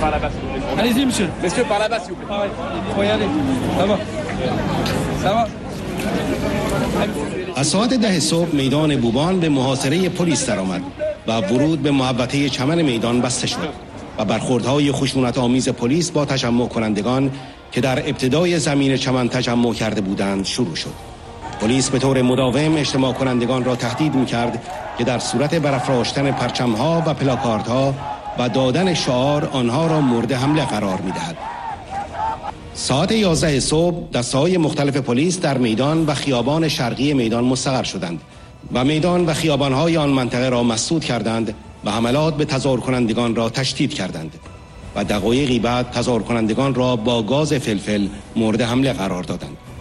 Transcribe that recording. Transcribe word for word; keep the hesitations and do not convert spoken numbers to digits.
par là-bas, s'il vous plaît. Allez-y, monsieur. Messieurs, par là-bas, s'il vous plaît. Ah ouais, faut y aller. Ça va. Ça va. از ساعت ده صبح میدان بوبان به محاصره پلیس درآمد و ورود به محوطه چمن میدان بسته شد و برخوردهای خشونت‌آمیز پلیس با تجمع کنندگان که در ابتدای زمین چمن تجمع کرده بودند شروع شد. پلیس به طور مداوم اجتماع کنندگان را تهدید می‌کرد که در صورت برافراشتن پرچم‌ها و پلاکاردها و دادن شعار آنها را مورد حمله قرار می‌دهد. ساعت یازده صبح دسته‌های مختلف پلیس در میدان و خیابان شرقی میدان مستقر شدند و میدان و خیابان‌های آن منطقه را مسدود کردند و حملات به تظاهر کنندگان را تشدید کردند و دقایقی بعد تظاهر کنندگان را با گاز فلفل مورد حمله قرار دادند.